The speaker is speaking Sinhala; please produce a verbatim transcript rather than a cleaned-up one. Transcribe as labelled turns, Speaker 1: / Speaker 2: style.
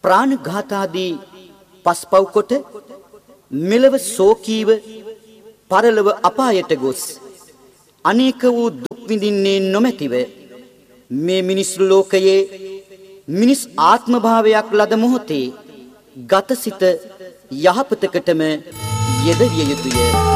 Speaker 1: ප්‍රාණඝාතාදී පස්පව් කොට මෙලව සෝකීව පරලොව අපායට ගොස් අනේක වූ දුක් විඳින්නේ නොමැතිව මේ මිනිස් ලෝකයේ මිනිස් ආත්ම භාවයක් ලද මොහොතේ ගතසිත යහපතකටම යෙදවිය යුතුය.